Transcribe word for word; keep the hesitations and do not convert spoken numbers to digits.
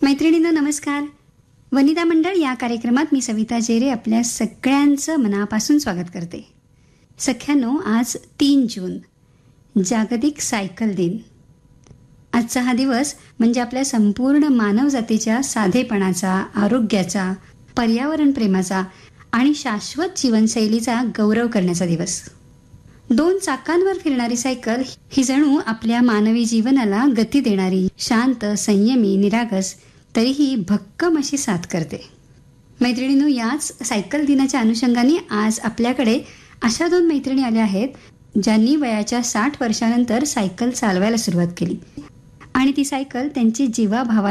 मैत्रिणींनो नमस्कार. वनिता मंडळ या कार्यक्रमात मी सविता जेरे आपल्या सगळ्यांचं मनापासून स्वागत करते. सख्यांनो, आज तीन जून जागतिक सायकल दिन. आजचा हा दिवस म्हणजे आपल्या संपूर्ण मानवजातीच्या साधेपणाचा, आरोग्याचा, पर्यावरण प्रेमाचा आणि शाश्वत जीवनशैलीचा गौरव करण्याचा दिवस. दोन चाकांवर फिरणारी सायकल ही जणू आपल्या मानवी जीवनाला गती देणारी, शांत, संयमी, निरागस, तरीही भक्कम अशी साथ करते. मैत्रिणींनो, याच सायकल दिनाच्या अनुषंगाने आज आपल्याकडे अशा दोन मैत्रिणी आल्या आहेत ज्यांनी वयाच्या साठ वर्षानंतर सायकल चालवायला सुरुवात केली आणि ती सायकल त्यांची जीवाभावा